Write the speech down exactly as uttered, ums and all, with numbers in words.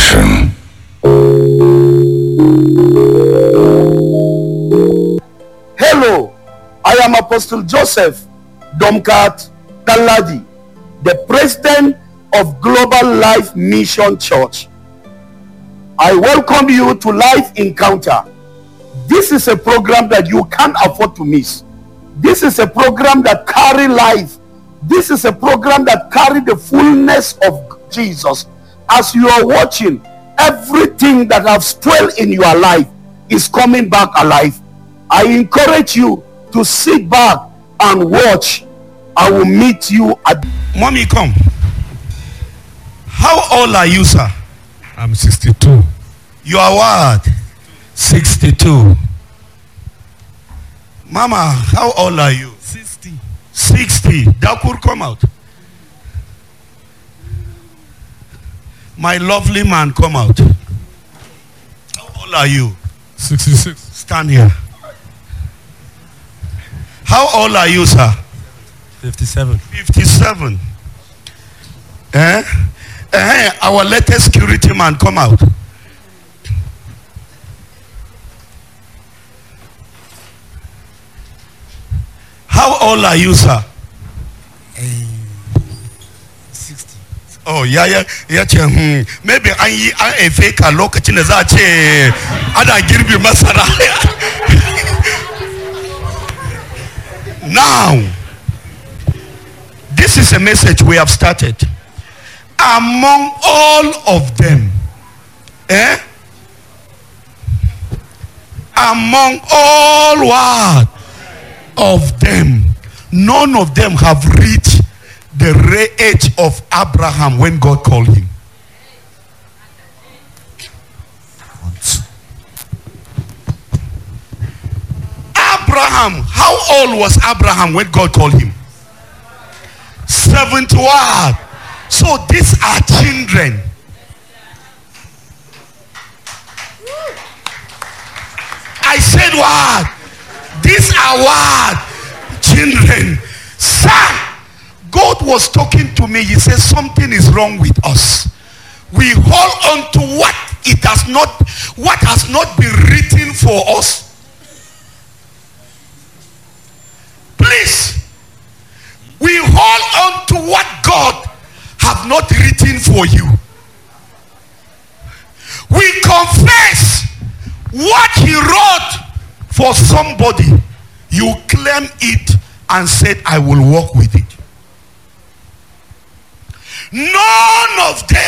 Nation. Hello, I am Apostle Joseph Domkat Kaladi, the president of Global Life Mission Church. I welcome you to Life Encounter. This is a program that you can't afford to miss. This is a program that carry life. This is a program that carry the fullness of Jesus. As you are watching, everything that have spoiled in your life is coming back alive. I encourage you to sit back and watch. I will meet you at... Mommy, come. How old are you, sir? I'm sixty-two. You are what? sixty-two. Mama, how old are you? sixty. sixty. That could come out. My lovely man, come out. How old are you? sixty-six. Stand here. How old are you, sir? fifty-seven. fifty-seven. Eh? Eh? Our latest security man, come out. How old are you, sir? sixty. Oh, yeah, yeah, yeah. Hmm. Maybe I I a fake a lokacin da za a ce ana girbi masara. Now, this is a message we have started. Among all of them, eh? Among all what? Of them, none of them have reached the age of Abraham when God called him. Abraham, how old was Abraham when God called him? seventy-one. So these are children. I said what? These are what? Children. Sir, God was talking to me. He said something is wrong with us. We hold on to what it has not, what has not been written for us. Please, we hold on to what God have not written for you. We confess what he wrote for somebody. You claim it and said, I will walk with it. None of them